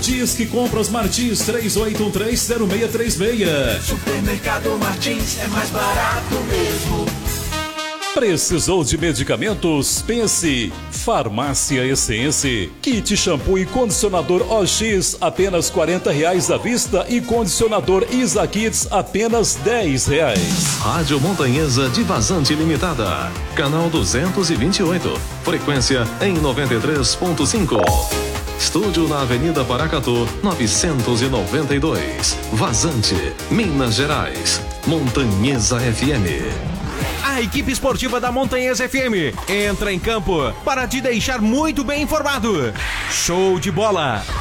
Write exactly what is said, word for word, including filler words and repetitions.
Disque Compras Martins três oito um três zero seis três seis. Supermercado Martins é mais barato mesmo. Precisou de medicamentos? Pense. Farmácia Essência. Kit shampoo e condicionador O X apenas quarenta reais à vista e condicionador Isa Kids apenas dez reais. Rádio Montanhesa de Vazante Limitada. Canal duzentos e vinte e oito. Frequência em noventa e três ponto cinco. Estúdio na Avenida Paracatu, novecentos e noventa e dois. Vazante, Minas Gerais. Montanhesa F M. A equipe esportiva da Montanhesa F M entra em campo para te deixar muito bem informado. Show de bola!